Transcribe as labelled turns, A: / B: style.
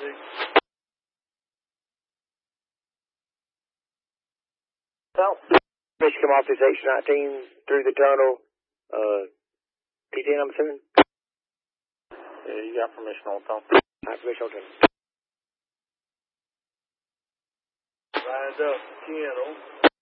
A: Well, permission come off this H-19 through the tunnel. P10, I'm assuming?
B: Yeah, you got permission on tunnel.
A: Permission on tunnel.
B: Rise up, 10,